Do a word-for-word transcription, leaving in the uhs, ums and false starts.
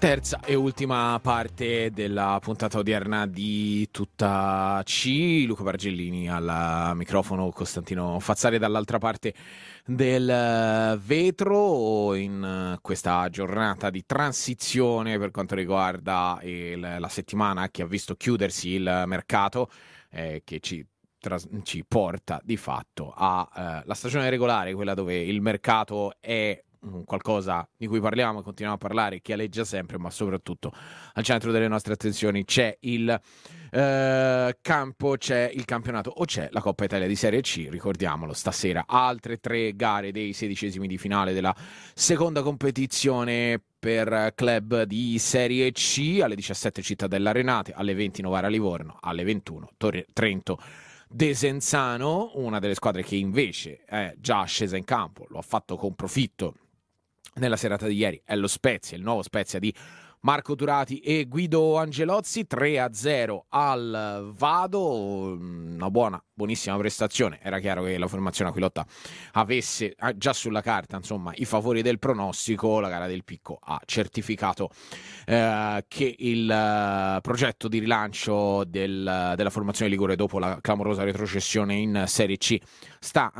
Terza e ultima parte della puntata odierna di Tutta C. Luca Bargellini al microfono, Costantino Fazzari dall'altra parte del vetro, in questa giornata di transizione per quanto riguarda il, la settimana che ha visto chiudersi il mercato, eh, che ci ci porta di fatto alla uh, stagione regolare, quella dove il mercato è um, qualcosa di cui parliamo e continuiamo a parlare, che aleggia sempre, ma soprattutto al centro delle nostre attenzioni c'è il uh, campo, c'è il campionato o c'è la Coppa Italia di Serie C. Ricordiamolo, stasera altre tre gare dei sedicesimi di finale della seconda competizione per club di Serie C. Alle diciassette Cittadella Renate, alle venti Novara Livorno, alle ventuno Torre- Trento Desenzano. Una delle squadre che invece è già scesa in campo, lo ha fatto con profitto nella serata di ieri, è lo Spezia, il nuovo Spezia di Marco Turati e Guido Angelozzi. Tre a zero al Vado, una buona, buonissima prestazione. Era chiaro che la formazione Aquilotta avesse già sulla carta, insomma, i favori del pronostico. La gara del Picco ha certificato eh, che il uh, progetto di rilancio del, della formazione ligure dopo la clamorosa retrocessione in Serie C sta